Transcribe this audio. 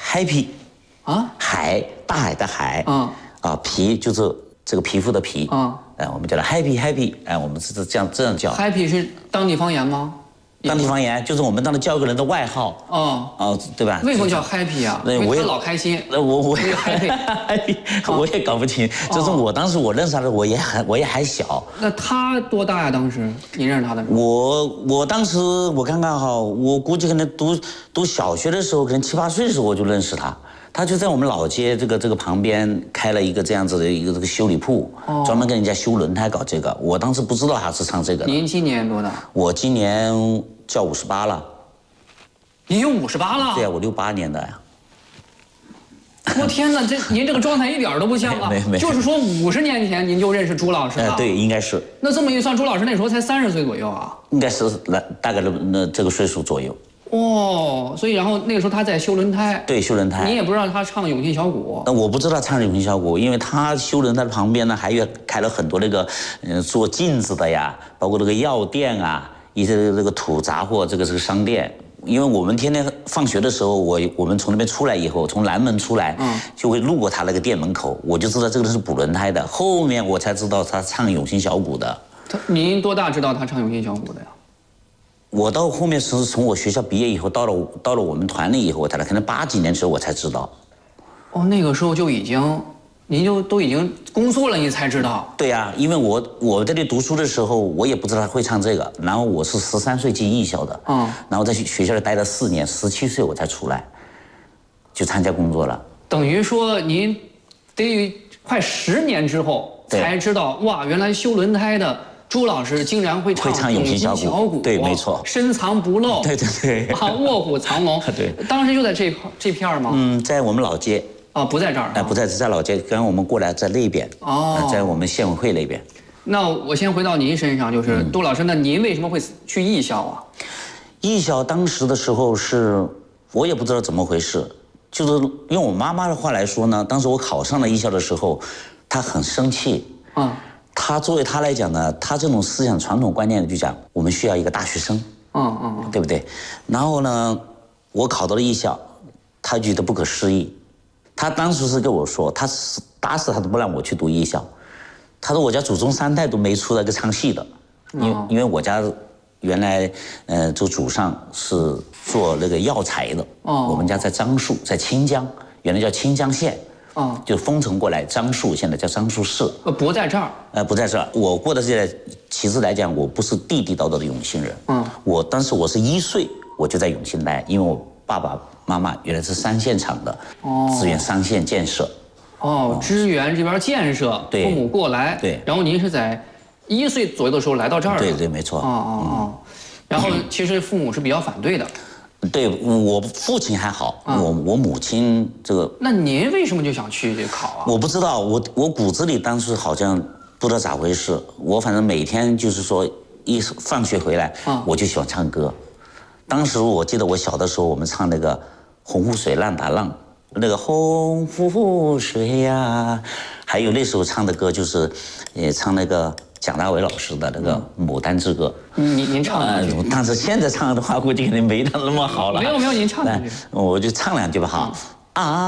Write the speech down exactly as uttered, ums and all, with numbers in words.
happy， 啊， 海，大海的海， 啊， 啊，皮就是这个皮肤的皮， 啊， 哎，我们叫它 happy happy， 哎，我们是这样这样叫。 happy 是当地方言吗？ 当地方言就是我们当地叫一个人的外号。 哦， 哦，对吧？ 为什么叫 happy 啊？ 那我也因为他老开心。 那我我也 happy， 我也搞不清。就是我当时我认识他的，我也很我也还小。 那他多大呀？当时你认识他的时候？ 我我当时我看看哈，我估计可能读读小学的时候，可能七八岁的时候我就认识他。他就在我们老街这个这个旁边开了一个这样子的一个这个修理铺，哦、专门跟人家修轮胎搞这个。我当时不知道他是唱这个的。 您今年多大？ 我今年叫五十八了。 您有五十八了？ 对呀，我六八年的呀。 我天哪，这您这个状态一点都不像啊！ 没没就是说五十年前您就认识朱老师了？ 呃，对，应该是。 那这么一算，朱老师那时候才三十岁左右啊？ 应该是来大概的那这个岁数左右。 哦，所以然后那个时候他在修轮胎。 对，修轮胎。 你也不知道他唱《永庆小鼓》。 那我不知道唱《永庆小鼓》，因为他修轮胎的旁边呢，还有开了很多那个，嗯、呃，做镜子的呀，包括那个药店啊，一些这个土杂货，这个这个商店。因为我们天天放学的时候，我我们从那边出来以后，从南门出来，嗯，就会路过他那个店门口，我就知道这个人是补轮胎的。后面我才知道他唱《永庆小鼓》的。 他您多大知道他唱《永庆小鼓》的呀？ 我到后面是从我学校毕业以后，到了到了我们团里以后，我才可能八几年的时候我才知道。 哦，那个时候就已经，您就都已经工作了，你才知道？ 对呀、啊，因为我我在这里读书的时候，我也不知道他会唱这个。然后我是十三岁进艺校的，嗯，然后在学校里待了四年，十七岁我才出来，就参加工作了。 等于说您得快十年之后才知道，哇，原来修轮胎的朱老师竟然会唱《永庆小鼓》， 对，没错， 深藏不露， 对对对， 啊，卧虎藏龙， 对， 当时就在这这片儿吗？ 嗯，在我们老街。 啊，不在这儿， 哎，不在在老街，刚我们过来在那边，哦，在我们县委会那边。 那我先回到您身上，就是、嗯、杜老师，那您为什么会去艺校啊？ 艺校当时的时候是，我也不知道怎么回事，就是用我妈妈的话来说呢，当时我考上了艺校的时候，她很生气，嗯，她作为她来讲呢，她这种思想传统观念就讲，我们需要一个大学生，嗯嗯，对不对？然后呢，我考到了艺校，她觉得不可思议。他当时是跟我说，他是打死他都不让我去读艺校。他说我家祖宗三代都没出来个唱戏的，因为、哦、因为我家原来呃就祖上是做那个药材的。哦，我们家在樟树，在清江，原来叫清江县。哦，就封城过来，樟树现在叫樟树市。 呃，不在这儿。 呃，不在这儿。我过的这其实来讲，我不是地地道道的永庆人。嗯，我当时我是一岁我就在永庆待，因为我爸爸妈妈原来是三线厂的，哦，支援三线建设， 哦，支援这边建设， 对， 父母过来， 对， 然后您是在一岁左右的时候来到这儿， 对对，没错， 哦哦哦，然后其实父母是比较反对的， 对我父亲还好，嗯、我我母亲这个， 那您为什么就想去考啊？ 我不知道，我我骨子里当时好像不知道咋回事，我反正每天就是说一放学回来，嗯、我就喜欢唱歌，当时我记得我小的时候，我们唱那个。洪湖水浪打浪，那个洪湖水呀、啊，还有那时候唱的歌就是，呃，唱那个蒋大为老师的那个《牡丹之歌》。 您您唱两句。 呃，但是现在唱的话，估计肯定没他那么好了。 没有没有，您唱两句。 我就唱两句吧哈。啊。